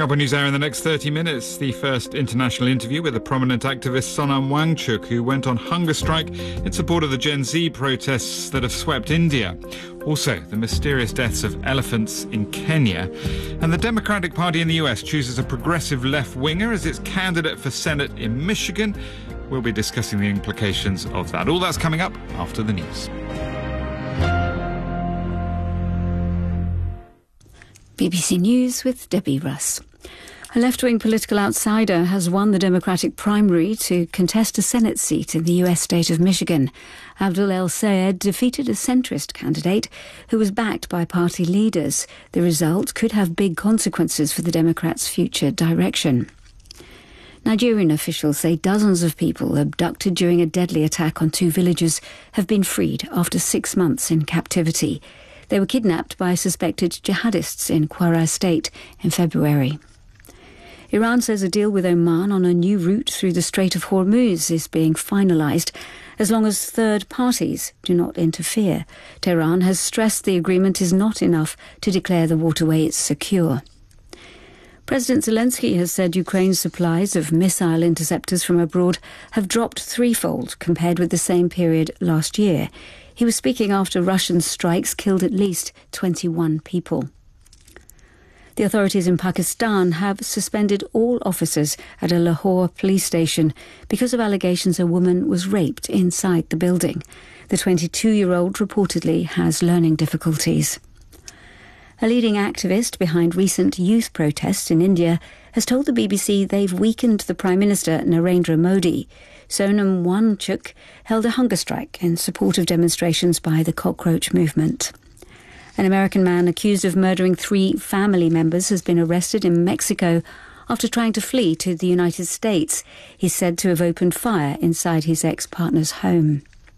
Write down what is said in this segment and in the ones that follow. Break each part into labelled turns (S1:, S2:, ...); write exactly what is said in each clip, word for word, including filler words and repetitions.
S1: Coming up on NewsHour in the next thirty minutes, the first international interview with the prominent activist Sonam Wangchuk, who went on hunger strike in support of the Gen Z protests that have swept India. Also, the mysterious deaths of elephants in Kenya. And the Democratic Party in the U S chooses a progressive left-winger as its candidate for Senate in Michigan. We'll be discussing the implications of that. All that's coming up after the news.
S2: B B C News with Debbie Russ. A left-wing political outsider has won the Democratic primary to contest a Senate seat in the U S state of Michigan. Abdul El-Sayed defeated a centrist candidate who was backed by party leaders. The result could have big consequences for the Democrats' future direction. Nigerian officials say dozens of people abducted during a deadly attack on two villagers have been freed after six months in captivity. They were kidnapped by suspected jihadists in Kwara State in February. Iran says a deal with Oman on a new route through the Strait of Hormuz is being finalised as long as third parties do not interfere. Tehran has stressed the agreement is not enough to declare the waterway secure. President Zelensky has said Ukraine's supplies of missile interceptors from abroad have dropped threefold compared with the same period last year. He was speaking after Russian strikes killed at least twenty-one people. The authorities in Pakistan have suspended all officers at a Lahore police station because of allegations a woman was raped inside the building. The twenty-two-year-old reportedly has learning difficulties. A leading activist behind recent youth protests in India has told the B B C they've weakened the Prime Minister Narendra Modi. Sonam Wangchuk held a hunger strike in support of demonstrations by the cockroach movement. An American man accused of murdering three family members has been arrested in Mexico after trying to flee to the United States. He's said to have opened fire inside his ex-partner's home.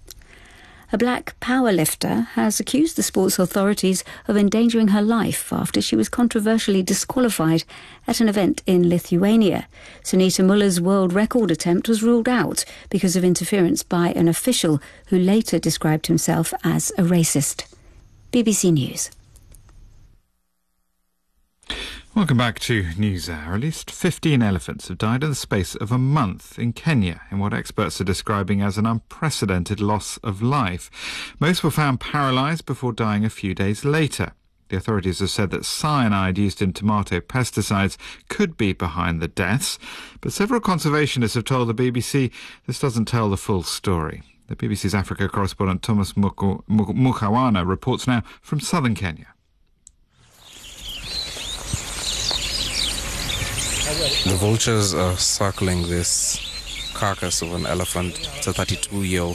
S2: A black powerlifter has accused the sports authorities of endangering her life after she was controversially disqualified at an event in Lithuania. Sunita Muller's world record attempt was ruled out because of interference by an official who later described himself as a racist. B B C News.
S1: Welcome back to NewsHour. At least fifteen elephants have died in the space of a month in Kenya in what experts are describing as an unprecedented loss of life. Most were found paralysed before dying a few days later. The authorities have said that cyanide used in tomato pesticides could be behind the deaths, but several conservationists have told the B B C this doesn't tell the full story. The B B C's Africa correspondent Thomas Mukawana reports now from southern Kenya.
S3: The vultures are circling this carcass of an elephant. It's a thirty-two-year-old